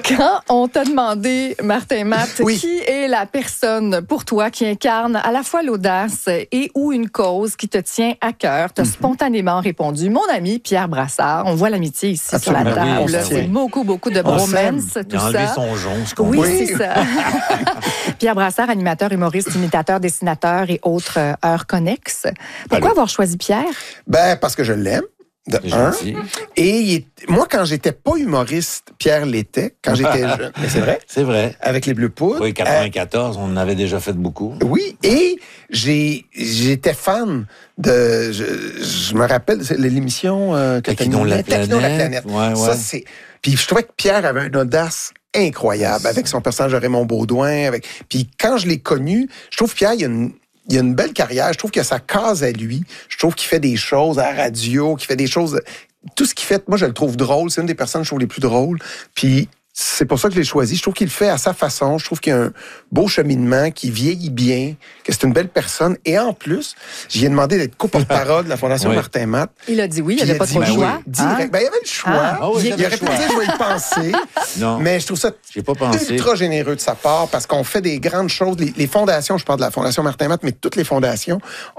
Quand on t'a demandé, Martin Matt, qui est la personne pour toi qui incarne à la fois l'audace et ou une cause qui te tient à cœur, tu as spontanément répondu, mon ami Pierre Brassard. On voit l'amitié ici sur la table. Oui, c'est beaucoup de bromance, tout il a enlevé ça. son jonc, Oui, c'est ça. Pierre Brassard, animateur, humoriste, imitateur, dessinateur et autres heures connexes. Pourquoi avoir choisi Pierre? Parce que je l'aime. De un. Et moi, quand j'étais pas humoriste, Pierre l'était, quand j'étais jeune. Mais c'est vrai? C'est vrai. Avec les Bleus Poudres. Oui, 94, on en avait déjà fait beaucoup. Oui, et j'étais fan de... Je me rappelle, c'est l'émission... Taquinons la planète. Ouais. Ça, c'est... Puis je trouvais que Pierre avait une audace incroyable avec son personnage de Raymond Baudouin. Puis quand je l'ai connu, je trouve que Pierre, il a une belle carrière. Je trouve que sa case à lui. Je trouve qu'il fait des choses à la radio, qu'il fait des choses... Tout ce qu'il fait, moi, je le trouve drôle. C'est une des personnes, je trouve, les plus drôles. Puis c'est pour ça que je l'ai choisi. Je trouve qu'il le fait à sa façon. Je trouve qu'il y a un beau cheminement, qu'il vieillit bien, que c'est une belle personne. Et en plus, j'y ai demandé d'être co-porte-parole de la Fondation Martin Matt. Il a dit oui, il n'y avait pas trop le choix. Direct. Il y avait le choix. Il aurait pu dire, je vais y penser. Non. Mais je trouve ça ultra généreux de sa part parce qu'on fait des grandes choses. Les fondations, je parle de la Fondation Martin Matt, mais toutes les fondations,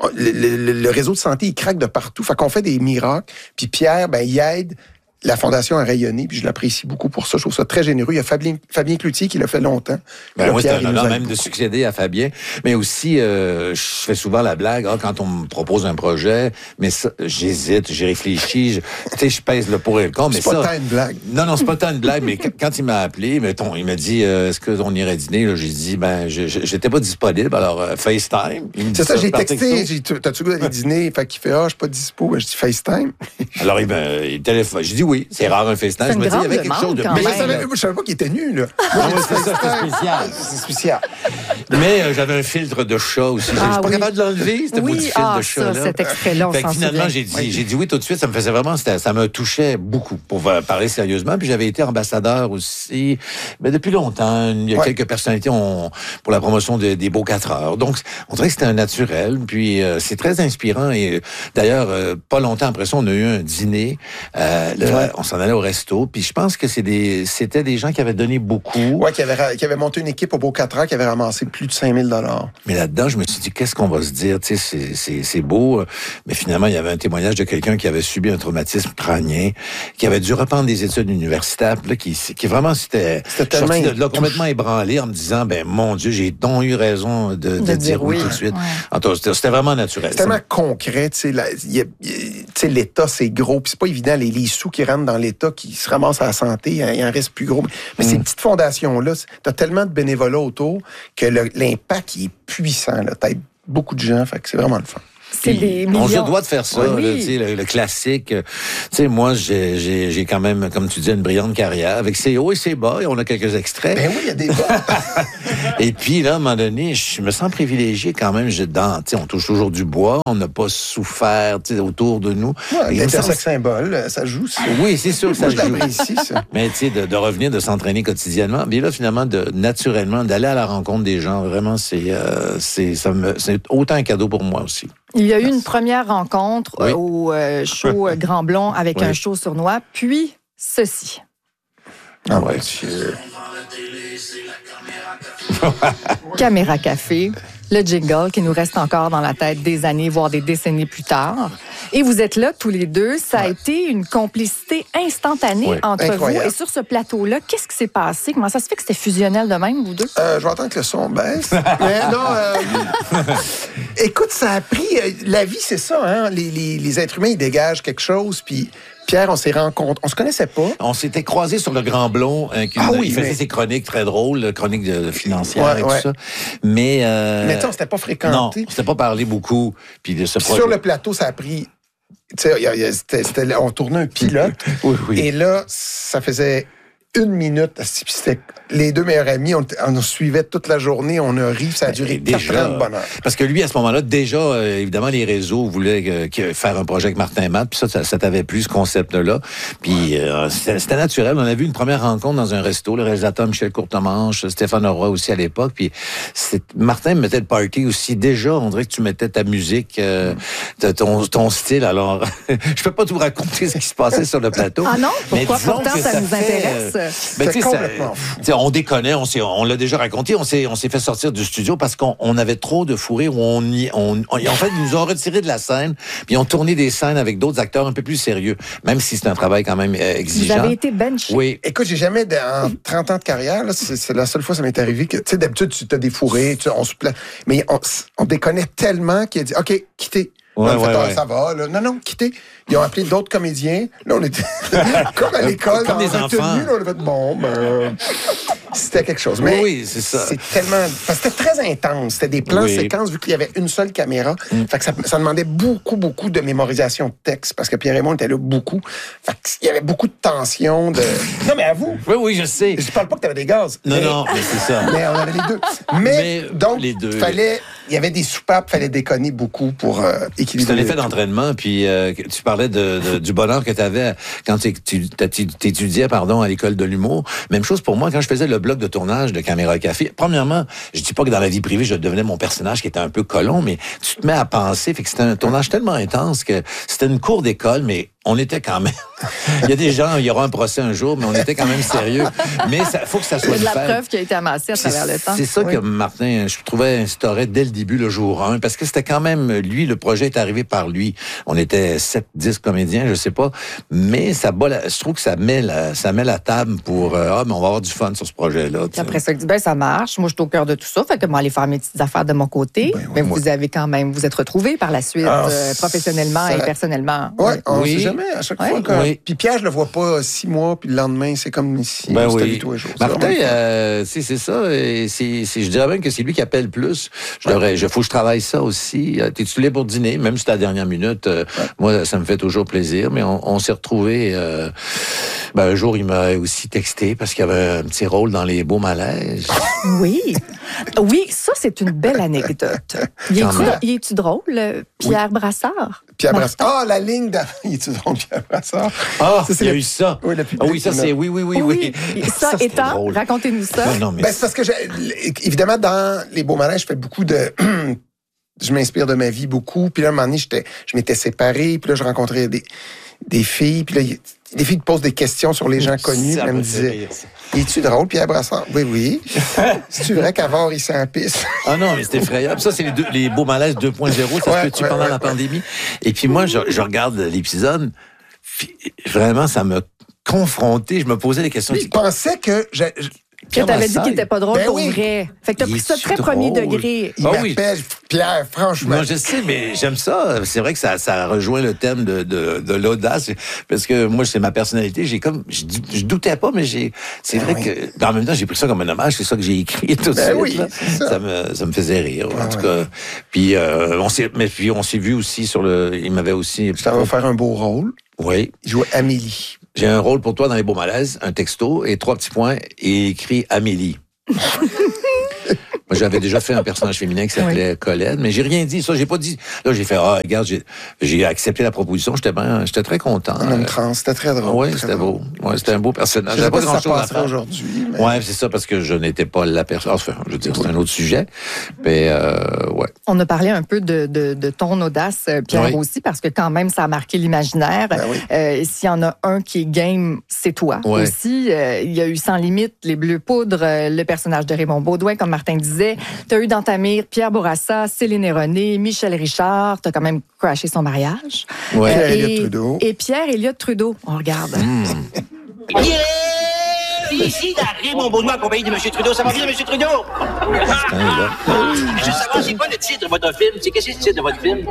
le réseau de santé, il craque de partout. Fait qu'on fait des miracles. Puis Pierre, il aide la Fondation a rayonné, puis je l'apprécie beaucoup pour ça. Je trouve ça très généreux. Il y a Fabien Cloutier qui l'a fait longtemps. Moi, c'est un honneur même de succéder à Fabien. Mais aussi, je fais souvent la blague, quand on me propose un projet, mais ça, j'hésite, j'y réfléchis, je pèse le pour et le contre. C'est pas tant une blague. Non, c'est pas tant une blague, mais quand il m'a appelé, mettons, il m'a dit, est-ce qu'on irait dîner? Là, j'ai dit, j'étais pas disponible, alors FaceTime. C'est ça, j'ai texté, t'as-tu goût d'aller dîner? Fait qu'il fait, je suis pas dispo. Je dis FaceTime. Alors, il téléphone. J'ai dit oui. C'est rare un FaceTime. Je me dis, il y avait quelque chose de... Mais je savais pas qu'il était nu, là. C'est ça, c'est spécial. C'est spécial. Mais j'avais un filtre de chat aussi. Je suis pas capable de l'enlever, ce bout de fil de chat-là. Cet extrait-là, on s'en souvient. Finalement, j'ai dit oui tout de suite. Ça me faisait vraiment... Ça me touchait beaucoup, pour parler sérieusement. Puis j'avais été ambassadeur aussi. Mais depuis longtemps, il y a quelques personnalités pour la promotion des Beaux 4 heures. Donc, on dirait que c'était un naturel. Puis c'est très inspirant. Et d'ailleurs, pas longtemps après ça, on a eu un dîner. On s'en allait au resto. Puis je pense que c'était des gens qui avaient donné beaucoup. Oui, qui avaient monté une équipe au Beau 4 heures qui avait ramassé plus de 5 000 $. Mais là-dedans, je me suis dit, qu'est-ce qu'on va se dire? Tu sais, c'est beau. Mais finalement, il y avait un témoignage de quelqu'un qui avait subi un traumatisme crânien, qui avait dû reprendre des études universitaires, là, qui vraiment c'était sorti de là complètement ébranlé en me disant, mon Dieu, j'ai donc eu raison de dire oui tout de suite. Ouais. C'était vraiment naturel. C'est tellement concret. Tu sais, l'État, c'est gros. Puis c'est pas évident, les sous qui rentrent dans l'État, qui se ramassent à la santé, il en reste plus gros. Mais ces petites fondations-là, t'as tellement de bénévolat autour que l'impact il est puissant. T'aides beaucoup de gens, fait que c'est vraiment le fun. On se doit de faire ça, le classique. Tu sais, moi, j'ai quand même, comme tu dis, une brillante carrière avec ses hauts et ses bas, et on a quelques extraits. Ben oui, il y a des bas. Et puis, là, à un moment donné, je me sens privilégié quand même. On touche toujours du bois, on n'a pas souffert autour de nous. Ouais, l'intersex symbole, ça joue. Oui, c'est sûr que ça joue. Ici, ça. Mais tu sais, de revenir, de s'entraîner quotidiennement. Mais là, finalement, naturellement, d'aller à la rencontre des gens, vraiment, c'est autant un cadeau pour moi aussi. Il y a eu une première rencontre au show Grand Blond avec un show sournois, puis ceci. Ah ouais. Caméra Café, le jingle qui nous reste encore dans la tête des années, voire des décennies plus tard. Et vous êtes là tous les deux. Ça a été une complicité instantanée entre incroyable. vous. Et sur ce plateau-là, qu'est-ce qui s'est passé? Comment ça se fait que c'était fusionnel de même, vous deux? Je vais attendre que le son baisse. Mais non, écoute, ça a pris... la vie, c'est ça, hein? Les êtres humains, ils dégagent quelque chose, puis... Pierre, on s'est rencontrés. On se connaissait pas. On s'était croisés sur le Grand Blond. Il faisait ses chroniques très drôles, chroniques financières et tout ça. Mais tu sais, on s'était pas fréquentés. Non, on s'était pas parlé beaucoup. Puis sur le plateau, ça a pris... Tu sais, on tournait un pilote. Oui. Et là, ça faisait 1 minute. Puis c'était les deux meilleurs amis. On suivait toute la journée. On a ri. Ça a duré 4 ans de bonheur. Parce que lui, à ce moment-là, déjà, évidemment, les réseaux voulaient faire un projet avec Martin Matt. Puis ça t'avait plu, ce concept-là. Puis c'était naturel. On a vu une première rencontre dans un resto. Le réalisateur Michel Courtemanche, Stéphane Roy aussi à l'époque. Puis Martin mettait le party aussi. Déjà, on dirait que tu mettais ta musique, ton style. Alors, je peux pas tout raconter ce qui se passait sur le plateau. Ah non? Pourquoi? Pourtant, ça nous intéresse. C'est complètement fou. On déconnait, on l'a déjà raconté, on s'est fait sortir du studio parce qu'on avait trop de fou rire. En fait, ils nous ont retiré de la scène, puis on tourné des scènes avec d'autres acteurs un peu plus sérieux, même si c'est un travail quand même exigeant. Vous avez été benché. Oui. Écoute, j'ai jamais, en 30 ans de carrière, là, c'est la seule fois que ça m'est arrivé que, tu sais, d'habitude, tu as des fourrés, on se plaint. Mais on déconnait tellement qu'il a dit, OK, quittez. Ouais, ça va, là. Non, quittez. Ils ont appelé d'autres comédiens. Là, on était comme à l'école, comme des enfants. Là, on avait dit, bon, c'était quelque chose. Mais oui, c'est ça. C'est tellement... Parce que c'était très intense. C'était des plans séquences, vu qu'il y avait une seule caméra. Fait que ça demandait beaucoup de mémorisation de texte, parce que Pierre-Raymond était là beaucoup. Fait qu'il y avait beaucoup de tension. Non, mais à vous. Oui, je sais. Je parle pas que t'avais des gaz. Non, mais c'est ça. Mais on avait les deux. Mais donc, les deux. Il y avait des soupapes, fallait déconner beaucoup pour équilibrer. C'est un effet d'entraînement, puis tu parlais du bonheur que tu avais quand tu étudiais à l'école de l'humour. Même chose pour moi, quand je faisais le bloc de tournage de Caméra Café. Premièrement, je dis pas que dans la vie privée, je devenais mon personnage qui était un peu colon, mais tu te mets à penser, fait que c'était un tournage tellement intense que c'était une cour d'école, mais on était quand même... Il y a des gens, il y aura un procès un jour, mais on était quand même sérieux. Mais il faut que ça soit de la preuve qui a été amassée à travers le temps. C'est ça que Martin, je trouvais, instaurait dès le début, le jour 1, parce que c'était quand même, lui, le projet est arrivé par lui. On était 7-10 comédiens, je sais pas, mais je trouve que ça met la table pour, mais on va avoir du fun sur ce projet-là. Puis après ça, il dit, ça marche, moi je suis au cœur de tout ça, fait que moi aller faire mes petites affaires de mon côté, mais vous avez quand même, vous êtes retrouvés par la suite, professionnellement et personnellement. Oui, jamais, à chaque fois. Puis Pierre, je le vois pas 6 mois, puis le lendemain, c'est comme si c'était lui tous les jours. Martin, c'est ça. Et je dirais même que c'est lui qui appelle plus. Faut que je travaille ça aussi. T'es-tu libre pour dîner, même si c'est à la dernière minute? Moi, ça me fait toujours plaisir. Mais on s'est retrouvés. Un jour, il m'a aussi texté parce qu'il y avait un petit rôle dans Les Beaux Malaises. Oui, ça, c'est une belle anecdote. Il est-tu drôle, Pierre Brassard? Pierre Brassard. La ligne d'avant. Il est-tu drôle, Pierre Brassard? Il y a eu ça. Oui, ça, c'est... Oui. Ça étant, racontez-nous ça. Non, mais c'est parce que, évidemment, dans Les Beaux Malaises, je fais beaucoup de... je m'inspire de ma vie beaucoup. Puis là, à un moment donné, je m'étais séparé. Puis là, je rencontrais des filles. Puis là, des filles te posent des questions sur les gens connus. Elle me disait, es-tu drôle, Pierre Brassard? Oui. C'est-tu vrai qu'avant, il s'en pisse? Ah non, mais c'est effrayable. Ça, c'est les Beaux Malaises 2.0. Ça se peut-tu pendant la pandémie? Et puis moi, je regarde l'épisode. Vraiment, ça m'a confronté. Je me posais des questions. Il pensait que... Pierre t'avais dit qu'il n'était pas drôle pour vrai. Fait que t'as pris ça très premier degré. Il m'appelle Pierre, franchement. Non, je sais, mais j'aime ça. C'est vrai que ça rejoint le thème de l'audace. Parce que moi, c'est ma personnalité. Je doutais pas, mais c'est vrai que, en même temps, j'ai pris ça comme un hommage. C'est ça que j'ai écrit tout de suite. Oui, ça me faisait rire, en tout cas. Puis, on s'est vu aussi il m'avait aussi... Ça va faire un beau rôle. Oui. Il jouait Amélie. J'ai un rôle pour toi dans Les Beaux Malaises, un texto et 3 petits points et écrit Amélie. Moi, j'avais déjà fait un personnage féminin qui s'appelait Colette, mais j'ai rien dit. Ça, j'ai pas dit. Là, j'ai fait, regarde, j'ai accepté la proposition. J'étais très content. En homme trans, c'était très drôle. Oui, c'était beau. Ouais, c'était un beau personnage. J'avais pas grand-chose à faire aujourd'hui. Mais... Ouais, c'est ça, parce que je n'étais pas la personne. Enfin, je veux dire, c'est un autre sujet. Mais, ouais. On a parlé un peu de ton audace, Pierre, aussi, parce que quand même, ça a marqué l'imaginaire. S'il y en a un qui est game, c'est toi aussi. Il y a eu Sans limite, Les Bleus Poudres, le personnage de Raymond Beaudoin, comme Martin disait. Tu as eu dans ta mire Pierre Bourassa, Céline et René, Michel Richard. Tu as quand même crashé son mariage. Pierre-Éliott Trudeau. Et Pierre-Éliott Trudeau. On regarde. Ici, Raymond Beaudoin, accompagné de M. Trudeau. Ça va bien, M. Trudeau? Je veux savoir, c'est quoi le titre de votre film? Qu'est-ce que c'est le titre de votre film?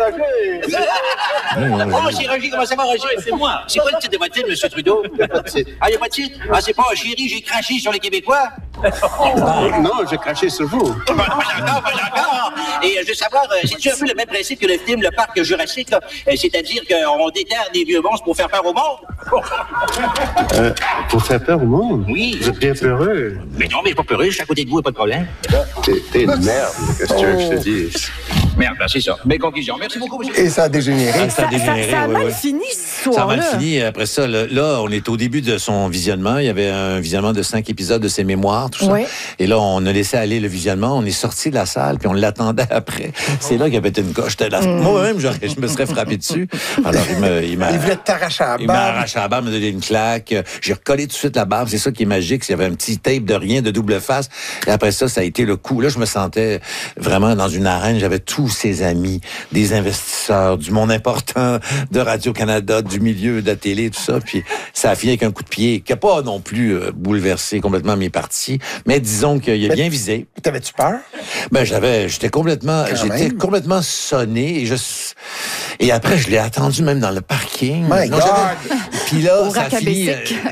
Oh, c'est Roger. Comment ça va, Roger? C'est moi. C'est quoi le titre de votre film, M. Trudeau? Il n'y a pas de titre? C'est pas Chérie, j'ai craché sur les Québécois? Non, j'ai craché sur vous. Pas encore. Et je veux savoir, c'est-tu un peu le même principe que le film Le Parc Jurassique? C'est-à-dire qu'on déterre des vieux monstres pour faire peur au monde? Pour faire peur au monde? Oui. Vous êtes bien peureux. Mais non, mais pas peureux, je suis à côté de vous, pas de problème. T'es une merde, qu'est-ce que tu veux que je te dise? Merde, ben c'est ça. Belle conclusion. Merci beaucoup, monsieur. Et ça a dégénéré. Ça a dégénéré, Ça a oui, mal oui. fini, ce Ça a soir-là. mal fini. Après ça, là, on est au début de son visionnement. Il y avait un visionnement de 5 épisodes de ses mémoires, tout ça. Oui. Et là, on a laissé aller le visionnement. On est sorti de la salle, puis on l'attendait après. C'est là qu'il a pété une coche. Moi-même, je me serais frappé dessus. Alors, il voulait t'arracher à la Il m'a barbe. arraché la barbe, m'a donné une claque. J'ai recollé tout de suite la barbe. C'est ça qui est magique. Il y avait un petit tape de rien, de double face. Et après ça a été le coup. Là, je me sentais vraiment dans une arène. J'avais tous ses amis, des investisseurs, du monde important de Radio-Canada, du milieu de la télé, tout ça. Puis ça a fini avec un coup de pied qui n'a pas non plus bouleversé complètement mes parties. Mais disons qu'il a bien visé. T'avais-tu peur? Ben, j'étais complètement sonné. Et après, je l'ai attendu même dans le parking. My God! Puis là, Au ça a fini.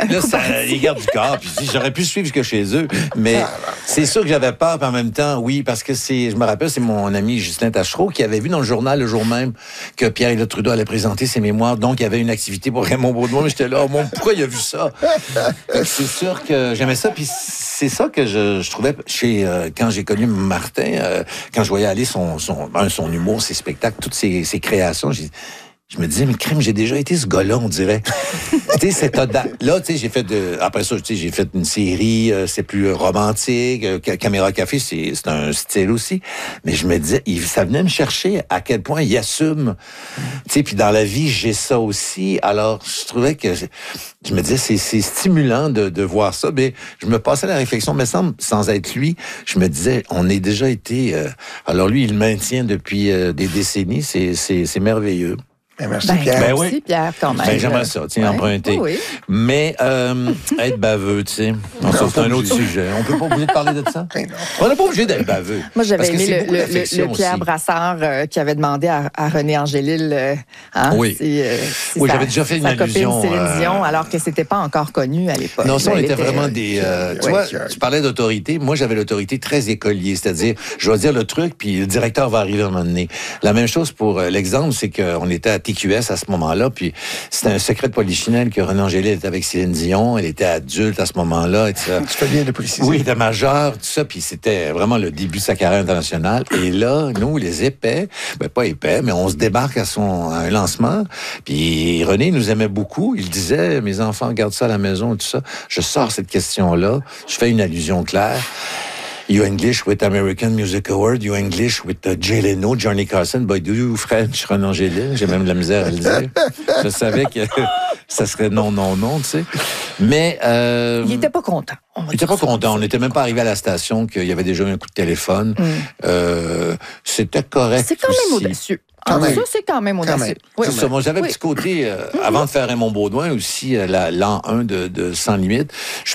Les gardes du corps. Puis j'aurais pu suivre jusque chez eux. Mais c'est sûr que j'avais peur. Puis en même temps, oui, parce que je me rappelle, c'est mon ami Justin Tachereau qui avait vu dans le journal le jour même que Pierre-Éliott Trudeau allait présenter ses mémoires. Donc, il y avait une activité pour Raymond Beaudoin. Mais j'étais là, oh, pourquoi il a vu ça? C'est sûr que j'aimais ça. Puis c'est ça que je trouvais quand j'ai connu Martin, quand je voyais aller son humour, ses spectacles, toutes ses créations, je me disais, mais crème, j'ai déjà été ce gars-là, on dirait. Tu sais, cette audace. Là, tu sais, après ça, tu sais, j'ai fait une série, c'est plus romantique, Caméra Café, c'est un style aussi. Mais je me disais, ça venait me chercher à quel point il assume. Tu sais, puis dans la vie, j'ai ça aussi. Alors, je trouvais que, je me disais, c'est stimulant de voir ça. Mais je me passais la réflexion, mais sans être lui, je me disais, on est déjà été, alors lui, il le maintient depuis des décennies, c'est merveilleux. Merci, Ben, Pierre. Ben oui. Merci, Pierre, quand même. Ben, j'aimerais ça, tu sais, emprunter. Oui. Mais être baveux, tu sais, c'est un autre sujet. On peut pas obligé de parler de ça? Ben non. On n'est pas obligé d'être baveux. Moi, j'avais Parce que aimé c'est beaucoup d'affection le Pierre aussi. Brassard qui avait demandé à René Angélil Oui. si Oui, sa- j'avais déjà fait une sa allusion, copine Céline Dion, alors que c'était pas encore connu à l'époque. Non, ça, on Elle était vraiment des... tu ouais, vois, que- tu parlais d'autorité. Moi, j'avais l'autorité très écolier. C'est-à-dire, je vais dire le truc, puis le directeur va arriver à un moment donné. La même chose pour l'exemple, c'est qu'on était à TQS à ce moment-là, puis c'était un secret de polichinelle que René Angélil était avec Céline Dion. Elle était adulte à ce moment-là. Et tout ça. Tu fais bien de préciser. Oui, il était majeur, tout ça, puis c'était vraiment le début de sa carrière internationale. Et là, nous, les épais, pas épais, mais on se débarque à un lancement. Puis René nous aimait beaucoup. Il disait, mes enfants, gardent ça à la maison et tout ça. Je sors cette question-là. Je fais une allusion claire. You English with American Music Award, you English with Jay Leno, Johnny Carson, but do you French, René Angélil? J'ai même de la misère à le dire. Je savais que ça serait non, tu sais. Mais... Il était pas content. Il était pas content. On n'était même pas arrivé à la station qu'il y avait déjà eu un coup de téléphone. C'était correct. C'est quand même aussi. audacieux. Quand même. Ça, c'est quand même audacieux. même. Oui. C'est ça. Moi, j'avais un petit côté, avant de faire Raymond Beaudoin aussi, l'an 1 de Sans Limite,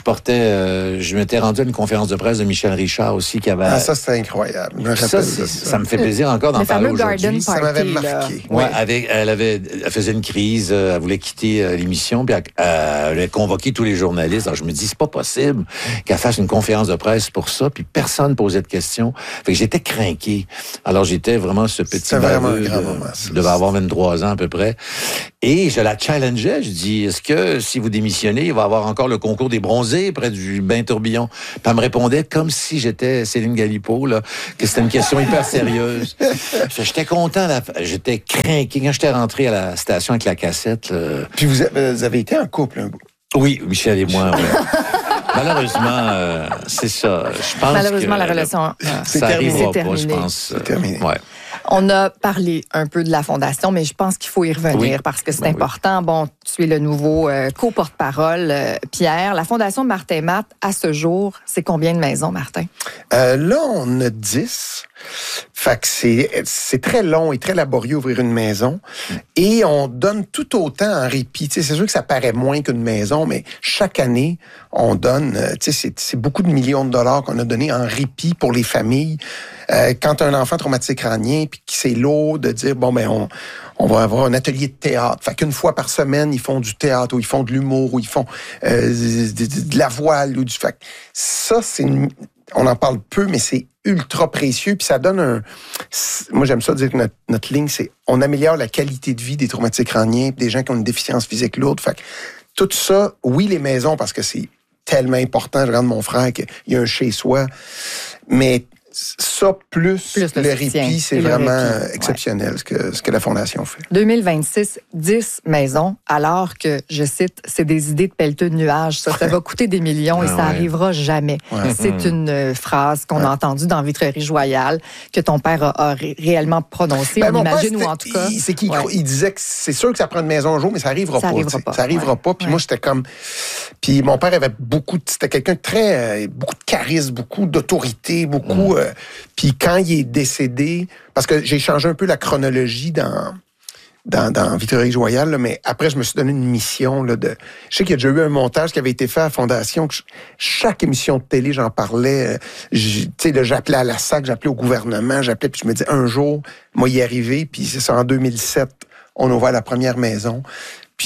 je m'étais rendu à une conférence de presse de Michel Richard aussi qui avait... Ah, ça, c'était incroyable. Je me rappelle de ça me fait plaisir encore d'en Le parler fameux aujourd'hui. Garden Ça m'avait Party, là. marqué. Ouais, elle faisait une crise, elle voulait quitter l'émission, puis elle avait convoqué tous les journalistes. Alors je me dis, c'est pas possible qu'elle fasse une conférence de presse pour ça, puis personne posait de questions. Fait que j'étais crinqué. Alors j'étais vraiment ce petit C'était vraiment baveux un grand moment, ça. Je devais avoir 23 ans à peu près. Et je la challengeais. Je dis, est-ce que si vous démissionnez, il va y avoir encore le concours des bronzés près du bain tourbillon? Puis elle me répondait comme si j'étais Céline Galipo, là, que c'était une question hyper sérieuse. J'étais content, j'étais crinqué. Quand j'étais rentré à la station avec la cassette... Puis vous avez été en couple un bout. Oui, Michel et moi, oui. Malheureusement, c'est ça. Je pense Malheureusement, que la relation... C'est ça terminé. arrivera C'est pas, je terminé. pense. C'est terminé. Ouais. On a parlé un peu de la Fondation, mais je pense qu'il faut y revenir Oui. parce que c'est Ben oui. important. Bon, tu es le nouveau co-porte-parole, Pierre. La Fondation Martin Matt, à ce jour, c'est combien de maisons, Martin? Là, on a 10. Fait que c'est très long et très laborieux ouvrir une maison. Et on donne tout autant en répit. Tu sais, c'est sûr que ça paraît moins qu'une maison, mais chaque année, on donne... tu sais, c'est beaucoup de millions de dollars qu'on a donné en répit pour les familles. Quand un enfant traumatique crânien, puis que c'est lourd de dire, bon, ben on va avoir un atelier de théâtre. Fait qu'une fois par semaine, ils font du théâtre, ou ils font de l'humour, ou ils font de la voile, ou du... Fait que ça, on en parle peu, mais c'est ultra précieux, puis ça donne moi, j'aime ça dire que notre ligne, c'est on améliore la qualité de vie des traumatiques crâniens, des gens qui ont une déficience physique lourde. Fait que tout ça, oui, les maisons, parce que c'est tellement important. Je regarde mon frère qu'il y a un chez-soi, mais ça, plus le répit, c'est vraiment exceptionnel ce que la Fondation fait. 2026, 10 maisons, alors que, je cite, c'est des idées de pelleteux de nuages. Ça va coûter des millions et ça arrivera jamais. Ouais. C'est une phrase qu'on a entendue dans Vitrerie Royale, que ton père a réellement prononcée, on imagine, ou en tout cas. Il disait que c'est sûr que ça prend une maison un jour, mais ça n'arrivera pas. Ça n'arrivera pas. Puis moi, j'étais comme... Puis mon père avait c'était quelqu'un de très... beaucoup de charisme, beaucoup d'autorité, beaucoup... Puis quand il est décédé, parce que j'ai changé un peu la chronologie dans Vitrerie Royale, là, mais après, je me suis donné une mission. Là, je sais qu'il y a déjà eu un montage qui avait été fait à la Fondation. Chaque émission de télé, j'en parlais. J'appelais à la SAC, j'appelais au gouvernement, puis je me disais, un jour, moi, y arriver. Puis c'est ça, en 2007, on a ouvert la première maison. Puis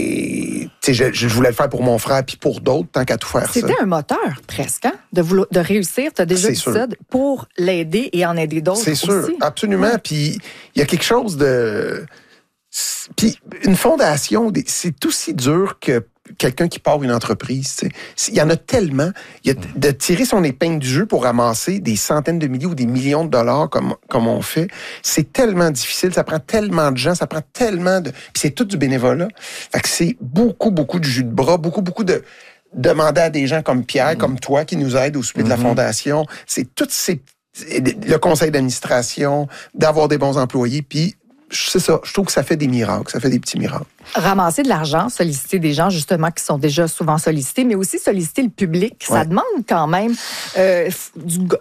je voulais le faire pour mon frère puis pour d'autres, tant qu'à tout faire. C'était un moteur, presque, hein? de réussir. Tu as déjà dit ça, pour l'aider et en aider d'autres. C'est sûr, aussi. Absolument. Ouais. Puis il y a quelque chose de... Puis une fondation, c'est aussi dur que quelqu'un qui part une entreprise. Il y en a tellement. De tirer son épingle du jeu pour ramasser des centaines de milliers ou des millions de dollars comme on fait, c'est tellement difficile, ça prend tellement de gens, ça prend tellement de... Puis c'est tout du bénévolat. Fait que c'est beaucoup, beaucoup de jus de bras, beaucoup, beaucoup de... Demander à des gens comme Pierre, comme toi, qui nous aident au souper de la Fondation. C'est toutes le conseil d'administration, d'avoir des bons employés, puis c'est ça, je trouve que ça fait des miracles, ça fait des petits miracles. Ramasser de l'argent, solliciter des gens justement qui sont déjà souvent sollicités, mais aussi solliciter le public, ça demande quand même du guts.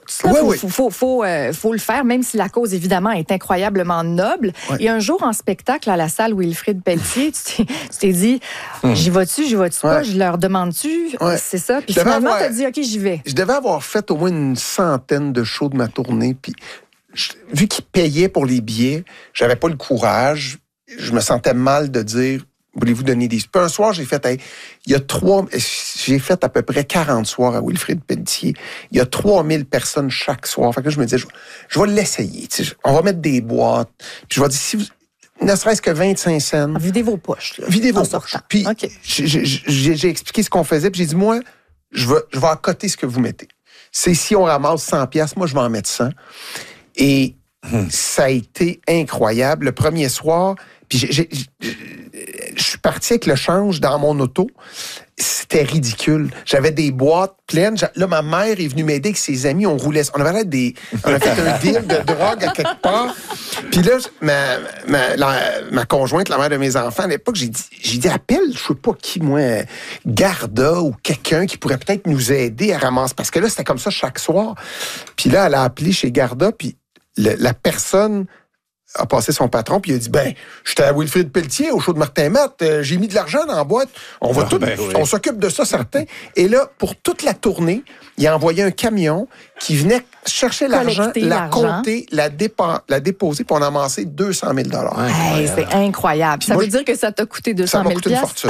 Faut le faire, même si la cause évidemment est incroyablement noble. Ouais. Et un jour en spectacle à la salle Wilfrid Pelletier, tu t'es dit, j'y vas-tu pas, je leur demande-tu, c'est ça. Puis finalement, tu as dit, OK, j'y vais. Je devais avoir fait au moins une centaine de shows de ma tournée, puis vu qu'ils payaient pour les billets, j'avais pas le courage. Je me sentais mal de dire, voulez-vous donner des... Puis un soir, j'ai fait à peu près 40 soirs à Wilfrid Pelletier. Il y a 3000 personnes chaque soir. Fait que là, je me disais, je vais l'essayer. On va mettre des boîtes. Puis je vais dire, si vous... Ne serait-ce que 25 cents. Videz vos poches. Là, videz vos poches. Puis j'ai expliqué ce qu'on faisait. Puis j'ai dit, moi, je vais accoter ce que vous mettez. C'est si on ramasse 100 piastres, moi, je vais en mettre 100. Et ça a été incroyable. Le premier soir, puis je suis parti avec le change dans mon auto. C'était ridicule. J'avais des boîtes pleines. Là, ma mère est venue m'aider avec ses amis. On roulait. On avait on a fait un deal de drogue à quelque part. Puis là, ma conjointe, la mère de mes enfants, à l'époque, j'ai dit, appelle, je sais pas qui, moi, Garda ou quelqu'un qui pourrait peut-être nous aider à ramasser. Parce que là, c'était comme ça chaque soir. Puis là, elle a appelé chez Garda, puis la personne a passé son patron, puis il a dit, j'étais à Wilfrid Pelletier, au show de Martin Matt, j'ai mis de l'argent dans la boîte, on s'occupe de ça, certains. Et là, pour toute la tournée, il a envoyé un camion qui venait chercher l'argent, la compter, la déposer, puis on a amassé 200 000 $. Hey, c'est incroyable. Puis ça veut dire que ça t'a coûté 200 000 $? Ça m'a coûté une fortune.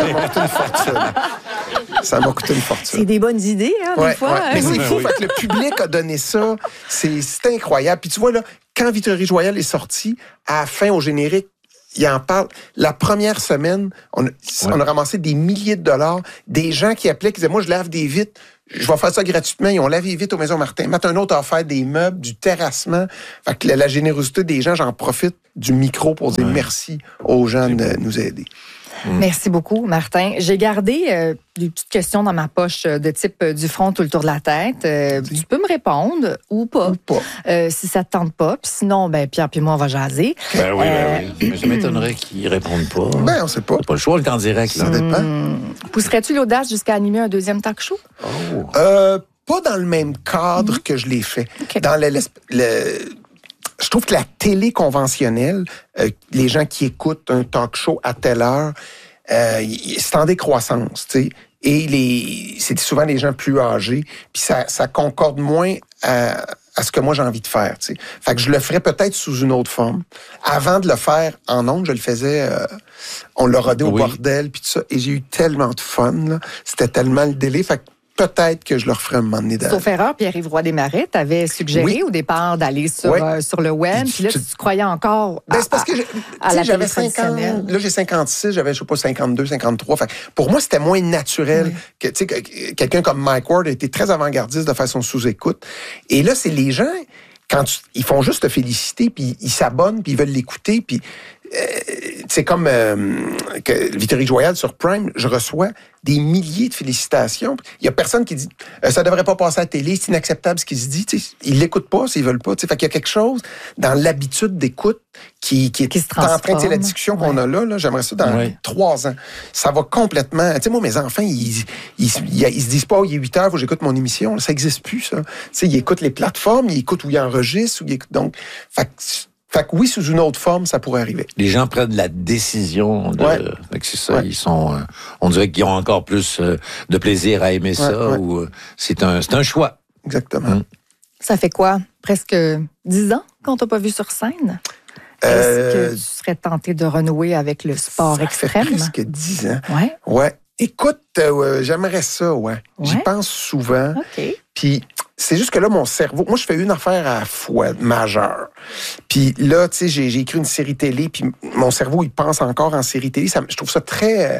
Ça m'a coûté une fortune. C'est des bonnes idées, des fois. Ouais. Mais c'est fou, fait que le public a donné ça. C'est incroyable. Puis tu vois, là, quand Vitrerie Royale est sortie, à la fin, au générique, il en parle. La première semaine, on a ramassé des milliers de dollars. Des gens qui appelaient, qui disaient, moi, je lave des vitres. Je vais faire ça gratuitement. Ils ont lavé vite aux Maisons Martin. Matt, un autre a offert des meubles, du terrassement. Fait que la générosité des gens, j'en profite du micro pour dire merci aux gens de nous aider. Merci beaucoup, Martin. J'ai gardé des petites questions dans ma poche de type du front ou le tour de la tête. Tu peux me répondre ou pas. Si ça te tente pas. Puis sinon, Pierre puis moi, on va jaser. Oui. Mais ça m'étonnerait qu'ils répondent pas. On sait pas. C'est pas le choix, on est en direct. Ça dépend. Pousserais-tu l'audace jusqu'à animer un deuxième talk show? Pas dans le même cadre que je l'ai fait. Okay. Dans je trouve que la télé conventionnelle, les gens qui écoutent un talk show à telle heure, c'est en décroissance, tu sais. Et c'est souvent les gens plus âgés, puis ça concorde moins à ce que moi j'ai envie de faire, tu sais. Fait que je le ferais peut-être sous une autre forme. Avant de le faire en ondes, je le faisais, on l'a rodé au bordel, puis tout ça. Et j'ai eu tellement de fun, là. C'était tellement le délai. Fait que peut-être que je le referais un moment donné. Sauf erreur, Pierre-Yves Roy Desmarais t'avait suggéré au départ d'aller sur le web. Puis là, tu croyais encore c'est parce que à la j'avais 50, là j'ai 56, j'avais, je sais pas, 52, 53. Fait, pour moi, c'était moins naturel que, tu sais, quelqu'un comme Mike Ward a été très avant-gardiste de faire son sous-écoute. Et là, c'est les gens, ils font juste te féliciter, puis ils s'abonnent, puis ils veulent l'écouter, puis c'est comme que Vittorio Joyal sur Prime, je reçois des milliers de félicitations. Il y a personne qui dit ça devrait pas passer à la télé, c'est inacceptable ce qu'il se dit. Ils l'écoutent pas s'ils veulent pas. Fait qu'il y a quelque chose dans l'habitude d'écoute qui est en train de la discussion qu'on a là. J'aimerais ça dans 3 ans. Ça va complètement. Tu sais, moi, mes enfants, ils se disent pas il est 8 heures, faut que j'écoute mon émission. Ça n'existe plus, ça. Tu sais, ils écoutent les plateformes, ils écoutent où ils enregistrent, donc. Fait que oui, sous une autre forme, ça pourrait arriver. Les gens prennent la décision de... c'est ça, ils sont... on dirait qu'ils ont encore plus de plaisir à aimer ça, ou c'est un choix. Exactement. Ça fait quoi? Presque 10 ans qu'on t'a pas vu sur scène? Est-ce que tu serais tenté de renouer avec le sport extrême? Ça fait presque 10 ans. Ouais. Écoute, j'aimerais ça, J'y pense souvent. OK. Puis c'est juste que là, mon cerveau... Moi, je fais une affaire à la fois, majeure. Puis là, tu sais, j'ai écrit une série télé, puis mon cerveau, il pense encore en série télé. Je trouve ça très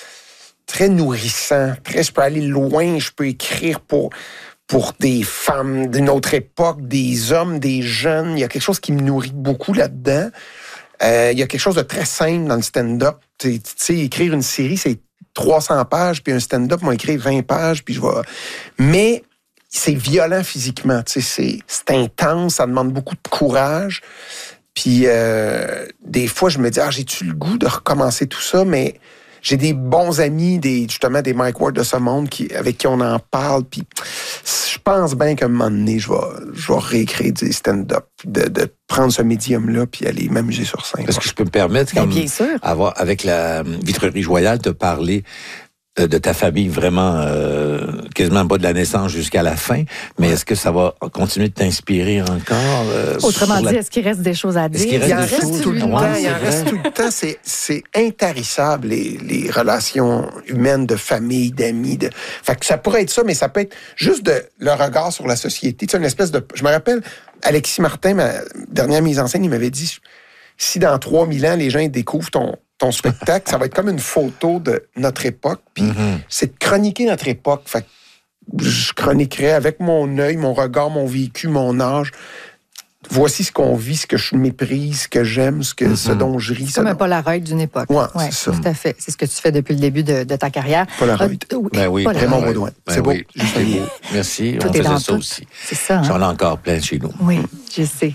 nourrissant. Je peux aller loin, je peux écrire pour des femmes d'une autre époque, des hommes, des jeunes. Il y a quelque chose qui me nourrit beaucoup là-dedans. Il y a quelque chose de très simple dans le stand-up. Tu sais, écrire une série, c'est 300 pages, puis un stand-up, moi, écrire 20 pages, puis je vais... Mais c'est violent physiquement, tu sais, c'est intense, ça demande beaucoup de courage. Puis des fois, je me dis, j'ai-tu le goût de recommencer tout ça? Mais j'ai des bons amis, justement des Mike Ward de ce monde avec qui on en parle. Puis je pense bien qu'à un moment donné, je vais réécrire des stand-up, de prendre ce médium-là puis aller m'amuser sur scène. Est-ce que je peux me permettre, bien sûr, avec la Vitrerie Joyal, de parler de ta famille vraiment quasiment pas de la naissance jusqu'à la fin, mais est-ce que ça va continuer de t'inspirer encore? Autrement dit, est-ce qu'il reste des choses à dire? Il en reste tout le temps. Il en reste tout le temps. C'est intarissable, les relations humaines, de famille, d'amis. Fait que ça pourrait être ça, mais ça peut être juste le regard sur la société. Tu sais, une espèce de... Je me rappelle, Alexis Martin, ma dernière mise en scène, il m'avait dit, si dans 3000 ans, les gens découvrent ton spectacle, ça va être comme une photo de notre époque. Puis c'est de chroniquer notre époque. Fait que je chroniquerais avec mon œil, mon regard, mon vécu, mon âge. Voici ce qu'on vit, ce que je méprise, ce que j'aime, ce dont je ris. C'est comme un Polaroid d'une époque. Oui, c'est ça. Tout à fait. C'est ce que tu fais depuis le début de ta carrière. Polaroid. Oui, Raymond Baudouin. C'est beau. Juste beau. Merci. Tout on faisait ça aussi. C'est ça. J'en ai encore plein chez nous. Oui, je sais.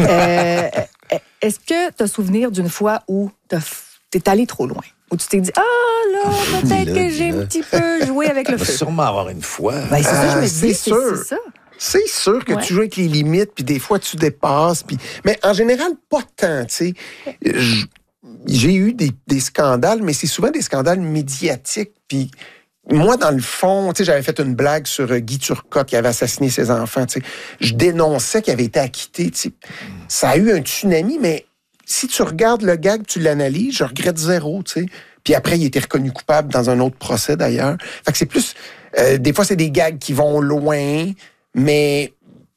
Est-ce que tu as souvenir d'une fois où t'es allé trop loin? Où tu t'es dit, peut-être que j'ai un petit peu joué avec le feu. Il va sûrement avoir une fois. C'est ça, je me dis, c'est sûr. C'est ça. C'est sûr que tu joues avec les limites, puis des fois, tu dépasses. Mais en général, pas tant, tu sais. J'ai eu des scandales, mais c'est souvent des scandales médiatiques. Puis moi, dans le fond, tu sais, j'avais fait une blague sur Guy Turcotte qui avait assassiné ses enfants, tu sais. Je dénonçais qu'il avait été acquitté, tu sais. Ça a eu un tsunami, mais si tu regardes le gag, tu l'analyses, je regrette zéro, tu sais. Puis après, il a été reconnu coupable dans un autre procès, d'ailleurs. Fait que c'est plus... des fois, c'est des gags qui vont loin, mais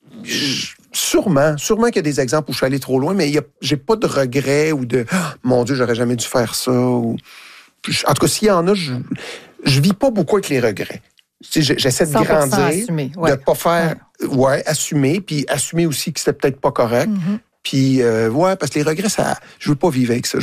sûrement qu'il y a des exemples où je suis allé trop loin, mais j'ai pas de regrets ou de mon Dieu, j'aurais jamais dû faire ça. En tout cas, s'il y en a, je vis pas beaucoup avec les regrets. J'essaie de grandir, assumer, de pas faire... assumer, puis assumer aussi que c'était peut-être pas correct. Puis, parce que les regrets, je veux pas vivre avec ça.